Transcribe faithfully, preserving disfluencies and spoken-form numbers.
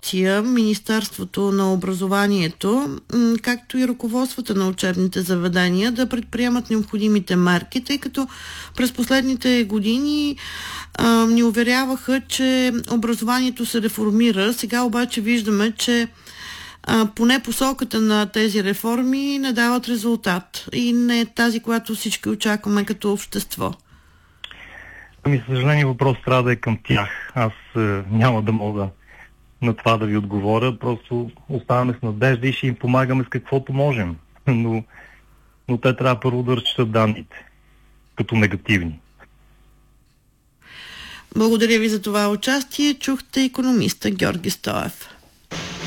действия Министерството на образованието, както и ръководствата на учебните заведения да предприемат необходимите мерки, тъй като през последните години а, ни уверяваха, че образованието се реформира. Сега обаче виждаме, че а, поне посоката на тези реформи не дават резултат и не е тази, която всички очакваме като общество. Ами, съжаление, въпрос трябва да е към тях. Аз е, няма да мога на това да ви отговоря. Просто оставаме с надежда и ще им помагаме с каквото можем. Но, но те трябва първо да разчитат данните като негативни. Благодаря ви за това участие. Чухте икономиста Георги Стоев.